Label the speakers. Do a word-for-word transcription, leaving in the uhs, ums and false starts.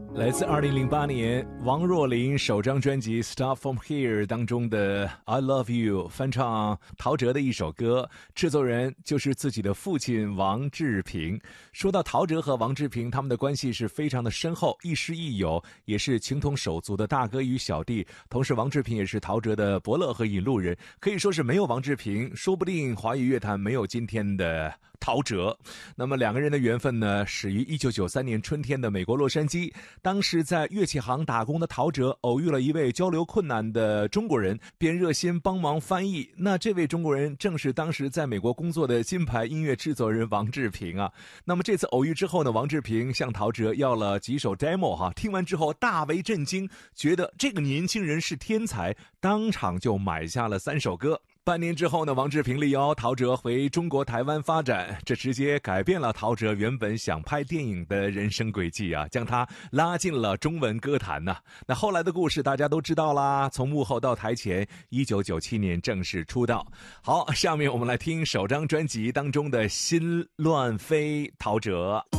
Speaker 1: 来自二零零八年王若琳首张专辑《Start From Here》当中的 I Love You， 翻唱陶喆的一首歌，制作人就是自己的父亲王志平。说到陶喆和王志平，他们的关系是非常的深厚，亦师亦友，也是情同手足的大哥与小弟。同时王志平也是陶喆的伯乐和引路人，可以说是没有王志平，说不定华语乐坛没有今天的陶喆。那么两个人的缘分呢，始于一九九三年春天的美国洛杉矶。当时在乐器行打工的陶喆偶遇了一位交流困难的中国人，便热心帮忙翻译。那这位中国人正是当时在美国工作的金牌音乐制作人王志平啊。那么这次偶遇之后呢，王志平向陶喆要了几首 demo 哈，听完之后大为震惊，觉得这个年轻人是天才，当场就买下了三首歌。半年之后呢，王志平力邀陶喆回中国台湾发展，这直接改变了陶喆原本想拍电影的人生轨迹啊，将他拉进了中文歌坛呐、啊。那后来的故事大家都知道啦，从幕后到台前，一九九七年正式出道。好，下面我们来听首张专辑当中的《心乱飞》，陶喆。